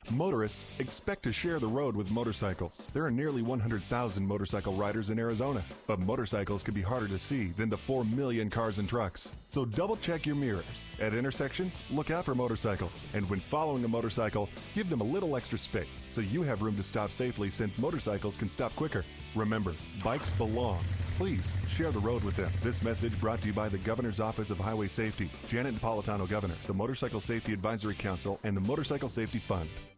Motorists expect to share the road with motorcycles. There are nearly 100,000 motorcycle riders in Arizona, but motorcycles can be harder to see than the 4 million cars and trucks. So double check your mirrors. At intersections, look out for motorcycles. And when following a motorcycle, give them a little extra space so you have room to stop safely since motorcycles can stop quicker. Remember, bikes belong. Please share the road with them. This message brought to you by the Governor's Office of Highway Safety, Janet Napolitano Governor, the Motorcycle Safety Advisory Council, and the Motorcycle Safety Fund.